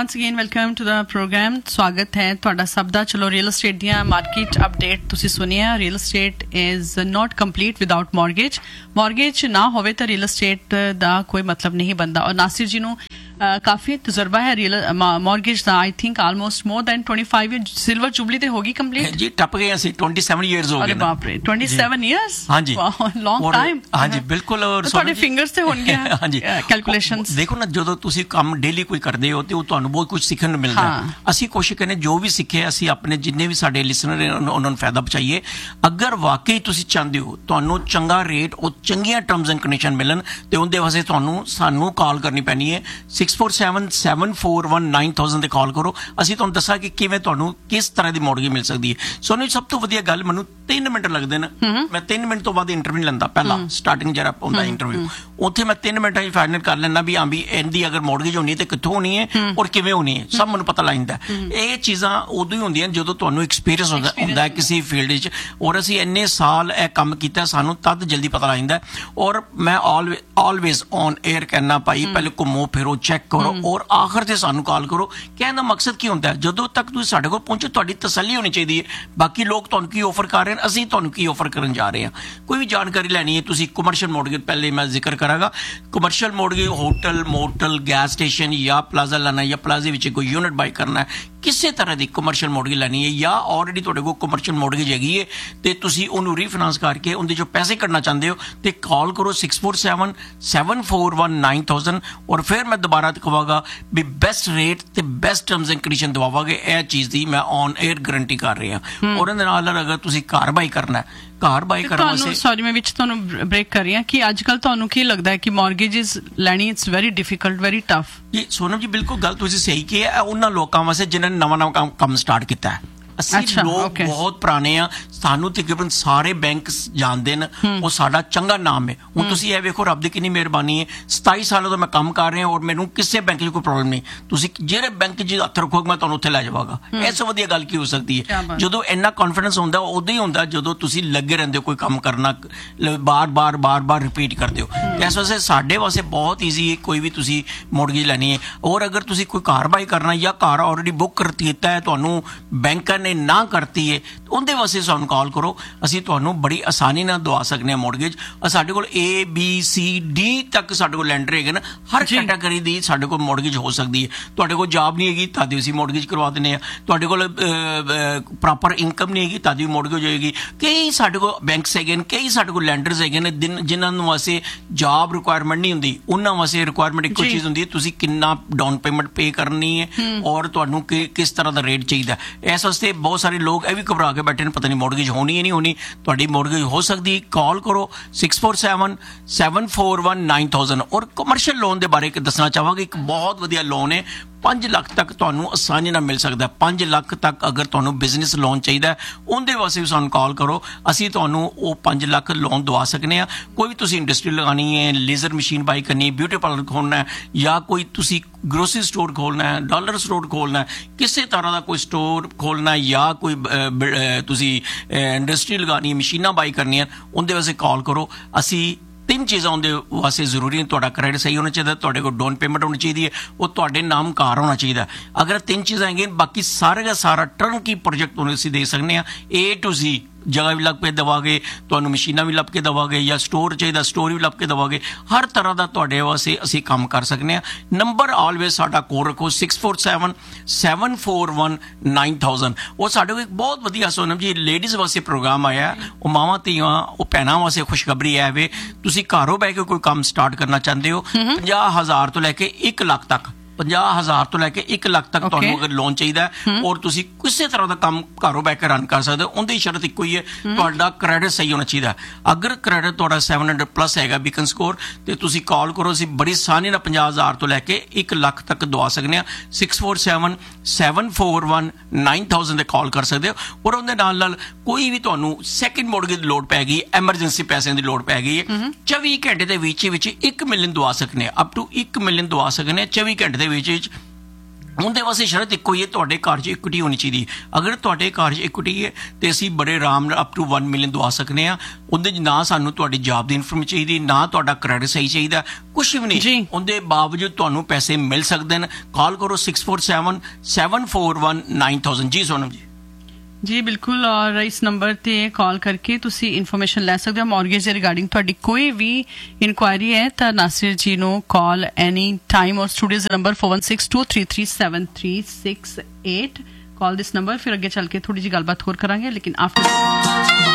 once again welcome to the program. स्वागत है ਤੁਹਾਡਾ ਸਭ ਦਾ। ਚਲੋ ਰੀਅਲ estate ਦੀਆਂ ਮਾਰਕੀਟ ਅਪਡੇਟ ਤੁਸੀਂ ਸੁਣਿਆ। Real estate is not complete without mortgage. mortgage ਨਾ ਹੋਵੇ ਤਾਂ ਰੀਅਲ estate ਦਾ ਕੋਈ ਮਤਲਬ ਨਹੀਂ ਬਣਦਾ। ਔਰ ਨਾਸਿਰ ਜੀ ਨੂੰ ਕਾਫੀ ਤਜਰਬਾ ਹੈ real mortgage the. I think almost more than 25 years silver jubilee ਤੇ ਹੋਗੀ ਕੰਪਲੀਟ ਜੀ। ਟੱਪ ਗਏ ਅਸੀਂ 27 ਇਅਰਸ ਹੋ ਗਏ। ਅਰੇ ਬਾਪ ਰੇ 27 ਇਅਰਸ। ਹਾਂਜੀ ਲੌਂਗ ਟਾਈਮ। ਹਾਂਜੀ ਬਿਲਕੁਲ। ਔਰ ਤੁਹਾਡੇ ਫਿੰਗਰਸ ਤੇ ਹੋਣਗੇ ਹਾਂਜੀ ਕੈਲਕੂਲੇਸ਼ਨਸ। ਦੇਖੋ ਨਾ ਜਦੋਂ ਤੁਸੀਂ ਕੰਮ ਡੇਲੀ ਕੋਈ ਕਰਦੇ ਹੋ ਤੇ ਉਹ ਤੁਹਾਨੂੰ ਬਹੁਤ ਕੁਝ ਸਿੱਖਣ ਨੂੰ ਮਿਲਦਾ ਹੈ। ਅਸੀਂ ਕੋਸ਼ਿਸ਼ ਕਰਨੇ ਜੋ ਵੀ ਸਿੱਖਿਆ ਅਸੀਂ ਆਪਣੇ ਜਿੰਨੇ ਵੀ ਸਾਡੇ ਲਿਸਨਰ ਨੇ ਉਹਨਾਂ ਨੂੰ ਫਾਇਦਾ ਪਹੁੰਚਾਈਏ। ਅਗਰ ਵਾਕਈ ਤੁਸੀਂ ਚਾਹੁੰਦੇ ਹੋ ਤੁਹਾਨੂੰ ਚੰਗਾ ਰੇਟ ਉਹ ਚੰਗੀਆਂ ਟਰਮਸ ਐਂਡ ਕੰਡੀਸ਼ਨ ਮਿਲਣ ਤੇ ਉਹਦੇ ਵਾਸਤੇ ਤੁਹਾਨੂੰ ਸਾਨੂੰ ਕਾਲ ਕਰਨੀ ਪੈਣੀ ਹੈ। 6477419000 ਤੇ ਕਾਲ ਕਰੋ। ਅਸੀਂ ਤੁਹਾਨੂੰ ਦੱਸਾਂ ਕਿ ਕਿਵੇਂ ਤੁਹਾਨੂੰ ਕਿਸ ਤਰ੍ਹਾਂ ਦੀ ਮੌਰਗੇਜ ਮਿਲ ਸਕਦੀ ਹੈ। ਸੋਨੂੰ ਸਭ ਤੋਂ ਵਧੀਆ ਗੱਲ ਮੈਨੂੰ 3 ਮਿੰਟ ਲੱਗਦੇ ਨੇ। ਮੈਂ 3 ਮਿੰਟ ਤੋਂ ਬਾਅਦ ਇੰਟਰਵਿਊ ਲੈਂਦਾ। ਪਹਿਲਾਂ ਸਟਾਰਟਿੰਗ ਜਿਹੜਾ ਹੁੰਦਾ ਇੰਟਰਵਿਊ ਉੱਥੇ ਮੈਂ 3 ਮਿੰਟਾਂ 'ਚ ਫਾਈਨਲ ਕਰ ਲੈਂਦਾ ਵੀ ਹਾਂ ਵੀ ਇਹਦੀ ਅਗਰ ਮੌਰਗੇਜ ਹੋਣੀ ਤੇ ਕਿੱਥੋਂ ਹੋਣੀ ਹੈ ਔਰ ਕਿਵੇਂ ਹੋਣੀ ਹੈ ਸਭ ਮੈਨੂੰ ਪਤਾ ਲੱਗ ਜਾਂਦਾ। ਇਹ ਚੀਜ਼ਾਂ ਉਦੋਂ ਹੀ ਹੁੰਦੀਆਂ ਜਦੋਂ ਤੁਹਾਨੂੰ ਐਕਸਪੀਰੀਅੰਸ ਹੁੰਦਾ ਕਿਸੇ ਫੀਲਡ 'ਚ। ਔਰ ਅਸੀਂ ਇੰਨੇ ਸਾਲ ਇਹ ਕੰਮ ਕੀਤਾ ਸਾਨੂੰ ਤਦ ਜਲਦੀ ਪਤਾ ਲੱਗ ਜਾਂਦਾ। ਔਰ ਮੈਂ ਆਲਵੇਜ਼ ਔਨ 에ਅਰ ਕਹਿਣਾ ਭਾਈ ਪਹਿਲੇ ਘੁੰਮੋ ਫਿਰੋ ਚੈੱਕ ਕਰੋ ਔਰ ਆਖਰ ਤੇ ਸਾਨੂੰ ਕਾਲ ਕਰੋ। ਕਹਿਣ ਦਾ ਮਕਸਦ ਕੀ ਹੁੰਦਾ ਜਦੋਂ ਤੱਕ ਤੁਸੀਂ ਸਾਡੇ ਕੋਲ ਪਹੁੰਚੋ ਤੁਹਾਡੀ ਤਸੱਲੀ ਹੋਣੀ ਚਾਹੀਦੀ ਹੈ। ਬਾਕੀ ਲੋਕ ਤੁਹਾਨੂੰ ਕੀ ਆਫਰ ਕਰ ਰਹੇ ਨੇ ਅਸੀਂ ਤੁਹਾਨੂੰ ਕੀ ਆਫਰ ਕਰਨ ਜਾ ਰਹੇ ਹਾਂ। ਕੋਈ ਵੀ ਜਾਣਕਾਰੀ ਲੈਣੀ ਹੈ ਤੁਸੀਂ ਕਮਰਸ਼ੀਅਲ ਮੌਰਗੇਜ ਪਹਿਲੇ ਮੈਂ ਜ਼ਿਕਰ ਕਰਾਂਗਾ। Commercial mortgage hotel motel gas station ਜਾਂ ਪਲਾਜ਼ਾ ਲੈਣਾ ਜਾਂ ਪਲਾਜ਼ੇ ਵਿੱਚ ਕੋਈ ਯੂਨਿਟ ਬਾਈ ਕਰਨਾ ਹੈ ਕਿਸੇ ਤਰ੍ਹਾਂ ਦੀ ਕਮਰਸ਼ੀਅਲ ਮੌਰਗੇਜ ਲੈਣੀ ਹੈ ਜਾਂ ਆਲਰੇਡੀ ਤੁਹਾਡੇ ਕੋਲ ਕਮਰਸ਼ੀਅਲ ਮੌਰਗੇਜ ਹੈਗੀ ਹੈ ਤੇ ਤੁਸੀਂ ਉਹਨੂੰ ਰੀਫਾਈਨਾਂਸ ਕਰਕੇ ਉਹਦੇ 'ਚੋਂ ਪੈਸੇ ਕੱਢਣਾ ਚਾਹੁੰਦੇ ਹੋ ਤੇ ਕਾਲ ਕਰੋ 6477419000 ਔਰ ਫਿਰ ਮੈਂ ਦੁਬਾਰਾ ਕਹਾਂਗਾ ਵੀ ਬੈਸਟ ਰੇਟ ਤੇ ਬੈਸਟ ਟਰਮਸ ਐਂਡ ਕੰਡੀਸ਼ਨ ਦਵਾਵਾਂਗੇ। ਇਹ ਚੀਜ਼ ਦੀ ਮੈਂ ਔਨ 에ਅਰ ਗਰੰਟੀ ਕਰ ਰਿਹਾ। ਔਰ ਇਹਦੇ ਨਾਲ ਅਗਰ ਤੁਸੀਂ ਘਰ ਬਾਈ ਕਰਨਾ ਘਰ ਬਾਈ ਕਰਨ ਵਾਸਤੇ ਸੌਰੀ ਮੈਂ ਵਿੱਚ ਤੁਹਾਨੂੰ ਬ੍ਰੇਕ ਕਰ ਰਹੀ ਹਾਂ ਕਿ ਅੱਜ ਕੱਲ੍ਹ ਤੁਹਾਨੂੰ ਕੀ ਲੱਗਦਾ ਹੈ ਕਿ ਮੌਰਗੇਜਿਸ ਲੈਣੀ it's very difficult very tough. ਜੀ ਸੋਨਮ ਜੀ ਬਿਲਕੁਲ ਗੱਲ ਤੁਸੀਂ ਸਹੀ ਕੀ ਹੈ। ਉਹਨਾਂ ਲੋਕਾਂ ਵਾਸਤੇ ਜਿਨ੍ਹਾਂ ਨੇ ਨਵਾਂ ਕੰਮ ਸਟਾਰਟ ਕੀਤਾ ਹੈ। ਅਸੀਂ ਲੋਕ ਬਹੁਤ ਪੁਰਾਣੇ ਆ ਸਾਨੂੰ ਤਕਰੀਬਨ ਸਾਰੇ ਬੈਂਕ ਜਾਣਦੇ ਨੇ। ਉਹ ਸਾਡਾ ਚੰਗਾ ਨਾਮ ਹੈ। ਹੁਣ ਤੁਸੀਂ ਇਹ ਵੇਖੋ ਰੱਬ ਦੀ ਕਿੰਨੀ ਮਿਹਰਬਾਨੀ ਹੈ 27 ਸਾਲਾਂ ਤੋਂ ਮੈਂ ਕੰਮ ਕਰ ਰਿਹਾ ਔਰ ਮੈਨੂੰ ਕਿਸੇ ਬੈਂਕ 'ਚ ਕੋਈ ਪ੍ਰੋਬਲਮ ਨਹੀਂ। ਤੁਸੀਂ ਜਿਹੜੇ ਬੈਂਕ 'ਚ ਹੱਥ ਰੱਖੋਗੇ ਮੈਂ ਤੁਹਾਨੂੰ ਉੱਥੇ ਲੈ ਜਾਵਾਂਗਾ। ਇਸ ਤੋਂ ਵਧੀਆ ਗੱਲ ਕੀ ਹੋ ਸਕਦੀ ਹੈ। ਜਦੋਂ ਇੰਨਾ ਕੌਨਫੀਡੈਂਸ ਹੁੰਦਾ ਉਦੋਂ ਹੀ ਹੁੰਦਾ ਜਦੋਂ ਤੁਸੀਂ ਲੱਗੇ ਰਹਿੰਦੇ ਹੋ ਕੋਈ ਕੰਮ ਕਰਨਾ ਬਾਰ ਰਿਪੀਟ ਕਰਦੇ ਹੋ। ਇਸ ਵਾਸਤੇ ਸਾਡੇ ਵਾਸਤੇ ਬਹੁਤ ਈਜ਼ੀ ਹੈ ਕੋਈ ਵੀ ਤੁਸੀਂ ਮੌਰਗੇਜ ਲੈਣੀ ਹੈ। ਔਰ ਅਗਰ ਤੁਸੀਂ ਕੋਈ ਕਾਰ ਬਾਈ ਕਰਨਾ ਜਾਂ ਕਾਰ ਆਲਰੇਡੀ ਬੁੱਕ ਕੀਤਾ ਹੈ ਤੁਹਾਨੂੰ ਬੈਂਕਾਂ ਨੇ ਨਾ ਕਰਤੀ ਹੈ ਉਹਦੇ ਵਾਸਤੇ ਸਾਨੂੰ ਕਾਲ ਕਰੋ। ਅਸੀਂ ਤੁਹਾਨੂੰ ਬੜੀ ਆਸਾਨੀ ਨਾਲ ਦਵਾ ਸਕਦੇ ਹਾਂ ਮੌਰਗੇਜ। ਸਾਡੇ ਕੋਲ ABCD ਤੱਕ ਸਾਡੇ ਕੋਲ ਲੈਂਡਰ ਹੈਗੇ ਨਾ ਹਰ ਕੈਟਾਗਰੀ ਦੀ ਸਾਡੇ ਕੋਲ ਮੌਰਗੇਜ ਹੋ ਸਕਦੀ ਹੈ। ਤੁਹਾਡੇ ਕੋਲ ਜੌਬ ਨਹੀਂ ਹੈਗੀ ਤਾਂ ਅਸੀਂ ਮੌਰਗੇਜ ਕਰਵਾ ਦਿੰਦੇ ਹਾਂ। ਤੁਹਾਡੇ ਕੋਲ ਪ੍ਰੋਪਰ ਇਨਕਮ ਨਹੀਂ ਹੈਗੀ ਤਾਂ ਵੀ ਮੌਰਗੇਜ ਹੋਏਗੀ। ਕਈ ਸਾਡੇ ਕੋਲ ਬੈਂਕਸ ਹੈਗੇ ਨੇ ਕਈ ਸਾਡੇ ਕੋਲ ਲੈਂਡਰਸ ਹੈਗੇ ਨੇ ਜਿਨ੍ਹਾਂ ਨੂੰ ਵਾਸਤੇ ਜੌਬ ਰਿਕੁਆਇਰਮੈਂਟ ਨਹੀਂ ਹੁੰਦੀ। ਉਹਨਾਂ ਵਾਸਤੇ ਰਿਕੁਆਇਰਮੈਂਟ ਇੱਕੋ ਚੀਜ਼ ਹੁੰਦੀ ਹੈ ਤੁਸੀਂ ਕਿੰਨਾ ਡਾਊਨ ਪੇਮੈਂਟ ਪੇ ਕਰਨੀ ਹੈ ਔਰ ਤੁਹਾਨੂੰ ਕਿਸ ਤਰ੍ਹਾਂ ਦਾ ਰੇਟ ਚਾਹੀਦਾ। ਇਸ ਵਾਸਤੇ ਬਹੁਤ ਸਾਰੇ ਲੋਕ ਇਹ ਵੀ ਘਬਰਾ ਕੇ ਬੈਠੇ ਨੇ ਪਤਾ ਨਹੀਂ ਮੌਰਗੇਜ ਹੋਣੀ ਹੈ ਨਹੀਂ ਹੋਣੀ। ਤੁਹਾਡੀ ਮੌਰਗੇਜ ਹੋ ਸਕਦੀ। ਕਾਲ ਕਰੋ 6477419000। ਔਰ ਕਮਰਸ਼ੀਅਲ ਲੋਨ ਦੇ ਬਾਰੇ ਦੱਸਣਾ ਚਾਹਾਂਗਾ ਇੱਕ ਬਹੁਤ ਵਧੀਆ ਲੋਨ ਹੈ 5 ਲੱਖ ਤੱਕ ਤੁਹਾਨੂੰ ਆਸਾਨੀ ਨਾਲ ਮਿਲ ਸਕਦਾ। 5 ਲੱਖ ਤੱਕ ਅਗਰ ਤੁਹਾਨੂੰ ਬਿਜ਼ਨਸ ਲੋਨ ਚਾਹੀਦਾ ਉਹਦੇ ਵਾਸਤੇ ਵੀ ਸਾਨੂੰ ਕਾਲ ਕਰੋ। ਅਸੀਂ ਤੁਹਾਨੂੰ ਉਹ 5 ਲੱਖ ਲੋਨ ਦਵਾ ਸਕਦੇ ਹਾਂ। ਕੋਈ ਵੀ ਤੁਸੀਂ ਇੰਡਸਟਰੀ ਲਗਾਉਣੀ ਹੈ ਲੇਜ਼ਰ ਮਸ਼ੀਨ ਬਾਈ ਕਰਨੀ ਹੈ ਬਿਊਟੀ ਪਾਰਲਰ ਖੋਲ੍ਹਣਾ ਹੈ ਜਾਂ ਕੋਈ ਤੁਸੀਂ ਗਰੋਸਰੀ ਸਟੋਰ ਖੋਲ੍ਹਣਾ ਹੈ ਡਾਲਰ ਸਟੋਰ ਖੋਲ੍ਹਣਾ ਹੈ ਕਿਸੇ ਤਰ੍ਹਾਂ ਦਾ ਕੋਈ ਸਟੋਰ ਖੋਲ੍ਹਣਾ ਜਾਂ ਕੋਈ ਤੁਸੀਂ ਇੰਡਸਟਰੀ ਲਗਾਉਣੀ ਹੈ ਮਸ਼ੀਨਾਂ ਬਾਈ ਕਰਨੀਆਂ ਉਹਦੇ ਵਾਸਤੇ ਕਾਲ ਕਰੋ। ਅਸੀਂ 3 ਚੀਜ਼ਾਂ ਉਹਦੇ ਵਾਸਤੇ ਜ਼ਰੂਰੀ ਨੇ। ਤੁਹਾਡਾ ਕ੍ਰੈਡਿਟ ਸਹੀ ਹੋਣਾ ਚਾਹੀਦਾ ਤੁਹਾਡੇ ਕੋਲ ਡਾਊਨ ਪੇਮੈਂਟ ਹੋਣੀ ਚਾਹੀਦੀ ਹੈ ਉਹ ਤੁਹਾਡੇ ਨਾਮ ਕਾਰ ਹੋਣਾ ਚਾਹੀਦਾ। ਅਗਰ 3 ਚੀਜ਼ਾਂ ਹੈਗੀਆਂ ਬਾਕੀ ਸਾਰੇ ਦਾ ਸਾਰਾ ਟਰਨ ਕੀ ਪ੍ਰੋਜੈਕਟ ਉਹਨੂੰ ਅਸੀਂ ਦੇ ਸਕਦੇ ਹਾਂ A to Z। ਜਗ੍ਹਾ ਵੀ ਲੱਭ ਕੇ ਦੇਵਾਂਗੇ ਤੁਹਾਨੂੰ ਮਸ਼ੀਨਾਂ ਵੀ ਲੱਭ ਕੇ ਦੇਵਾਂਗੇ ਜਾਂ ਸਟੋਰ ਚਾਹੀਦਾ ਸਟੋਰ ਵੀ ਲੱਭ ਕੇ ਦੇਵਾਂਗੇ। ਹਰ ਤਰ੍ਹਾਂ ਦਾ ਤੁਹਾਡੇ ਵਾਸਤੇ ਅਸੀਂ ਕੰਮ ਕਰ ਸਕਦੇ ਹਾਂ। ਨੰਬਰ ਆਲਵੇਜ਼ ਸਾਡਾ ਕੋਲ ਰੱਖੋ 6477419000। ਉਹ ਸਾਡੇ ਕੋਲ ਇੱਕ ਬਹੁਤ ਵਧੀਆ ਸੋਨਮ ਜੀ ਲੇਡੀਜ਼ ਵਾਸਤੇ ਪ੍ਰੋਗਰਾਮ ਆਇਆ। ਉਹ ਮਾਵਾਂ ਧੀਆਂ ਉਹ ਭੈਣਾਂ ਵਾਸਤੇ ਖੁਸ਼ਖਬਰੀ ਹੈ ਵੇ ਤੁਸੀਂ ਘਰੋਂ ਬਹਿ ਕੇ ਕੋਈ ਕੰਮ ਸਟਾਰਟ ਕਰਨਾ ਚਾਹੁੰਦੇ ਹੋ 50,000 ਤੋਂ ਲੈ ਕੇ 1 ਲੱਖ ਤੱਕ 50,000 ਤੋਂ ਲੈ ਕੇ 1 ਲੱਖ ਤੱਕ ਤੁਹਾਨੂੰ ਅਗਰ ਲੋਨ ਚਾਹੀਦਾ ਔਰ ਤੁਸੀਂ ਕਿਸੇ ਤਰ੍ਹਾਂ ਦਾ ਕੰਮ ਘਰੋਂ ਬਹਿ ਕੇ ਰਨ ਕਰ ਸਕਦੇ ਹੋ। ਉਹਦੀ ਸ਼ਰਤ ਇੱਕੋ ਹੀ ਹੈ ਤੁਹਾਡਾ ਕ੍ਰੈਡਿਟ ਸਹੀ ਹੋਣਾ ਚਾਹੀਦਾ। ਅਗਰ ਕ੍ਰੈਡਿਟ ਤੁਹਾਡਾ 700 ਪਲੱਸ ਹੈਗਾ ਬੀਕਨ ਸਕੋਰ ਤੇ ਤੁਸੀਂ ਕਾਲ ਕਰੋ। ਅਸੀਂ ਬੜੀ ਆਸਾਨੀ ਨਾਲ 50,000 ਤੋਂ ਲੈ ਕੇ 1 ਲੱਖ ਤੱਕ ਦਵਾ ਸਕਦੇ ਹਾਂ। 6477419000 ਤੇ ਕਾਲ ਕਰ ਸਕਦੇ ਹੋ। ਔਰ ਉਹਦੇ ਨਾਲ ਕੋਈ ਵੀ ਤੁਹਾਨੂੰ ਸੈਕਿੰਡ ਮੌਰਗੇਜ ਦੀ ਲੋੜ ਪੈ ਗਈ ਐਮਰਜੈਂਸੀ ਪੈਸਿਆਂ ਦੀ ਲੋੜ ਪੈ ਗਈ ਹੈ 24 ਘੰਟੇ ਦੇ ਵਿੱਚ 1 ਮਿਲੀਅਨ ਦਵਾ ਸਕਦੇ ਹਾਂ। ਅਪ ਟੂ 1 ਮਿਲੀਅਨ ਦਵਾ ਸਕਦੇ ਹਾਂ 24 ਘੰਟੇ ਦੇ ਵਿੱਚ ਉਹਦੇ ਵਾਸਤੇ ਸ਼ਰਤ ਇੱਕੋ ਹੀ ਹੈ, ਤੁਹਾਡੇ ਘਰ 'ਚ ਇਕੁਇਟੀ ਹੋਣੀ ਚਾਹੀਦੀ। ਅਗਰ ਤੁਹਾਡੇ ਘਰ 'ਚ ਇਕੁਇਟੀ ਹੈ ਤੇ ਅਸੀਂ ਬੜੇ ਆਰਾਮ ਨਾਲ ਅਪ ਟੂ 1 ਮਿਲੀਅਨ ਦਵਾ ਸਕਦੇ ਹਾਂ। ਉਹਦੇ 'ਚ ਨਾ ਸਾਨੂੰ ਤੁਹਾਡੀ ਜੌਬ ਦੀ ਇਨਫੋਰਮੇਸ਼ਨ ਚਾਹੀਦੀ, ਨਾ ਤੁਹਾਡਾ ਕ੍ਰੈਡਿਟ ਸਹੀ ਚਾਹੀਦਾ, ਕੁਛ ਵੀ ਨਹੀਂ। ਉਹਦੇ ਬਾਵਜੂਦ ਤੁਹਾਨੂੰ ਪੈਸੇ ਮਿਲ ਸਕਦੇ ਨੇ। ਕਾਲ ਕਰੋ 6477419000। ਜੀ ਸੋਨਮ ਜੀ। ਜੀ ਬਿਲਕੁਲ, ਔਰ ਇਸ ਨੰਬਰ ਤੇ ਕਾਲ ਕਰਕੇ ਤੁਸੀਂ ਇਨਫੋਰਮੇਸ਼ਨ ਲੈ ਸਕਦੇ ਹੋ ਮੌਰਗੇਜ ਦੇ ਰਿਗਾਰਡਿੰਗ। ਤੁਹਾਡੀ ਕੋਈ ਵੀ ਇਨਕੁਆਇਰੀ ਹੈ ਤਾਂ ਨਾਸਿਰ ਜੀ ਨੂੰ ਕਾਲ ਐਨੀ ਟਾਈਮ, ਔਰ ਸਟੂਡੀਓਜ਼ ਨੰਬਰ 4162337368। ਕਾਲ ਦਿਸ ਨੰਬਰ। ਫਿਰ ਅੱਗੇ ਚੱਲ ਕੇ ਥੋੜੀ ਜਿਹੀ ਗੱਲਬਾਤ ਹੋਰ ਕਰਾਂਗੇ, ਲੇਕਿਨ ਆਫਟਰ